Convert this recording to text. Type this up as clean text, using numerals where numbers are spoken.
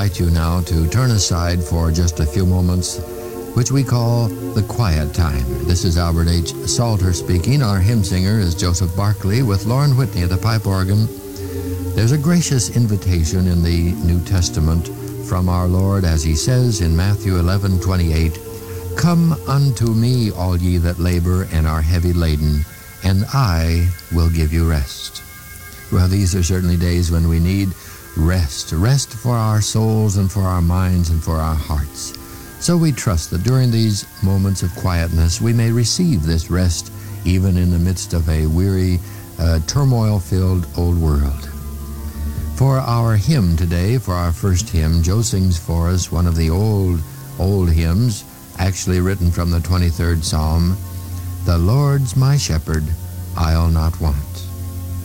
invite you now to turn aside for just a few moments, which we call the quiet time. This is Albert H. Salter speaking. Our hymn singer is Joseph Barclay with Lauren Whitney at the pipe organ. There's a gracious invitation in the New Testament from our Lord, as he says in Matthew 11:28, "Come unto me, all ye that labor and are heavy laden, and I will give you rest." Well, these are certainly days when we need rest for our souls and for our minds and for our hearts. So we trust that during these moments of quietness, we may receive this rest even in the midst of a weary, turmoil-filled old world. For our hymn today, for our first hymn, Joe sings for us one of the old hymns, actually written from the 23rd Psalm, "The Lord's my shepherd, I'll not want."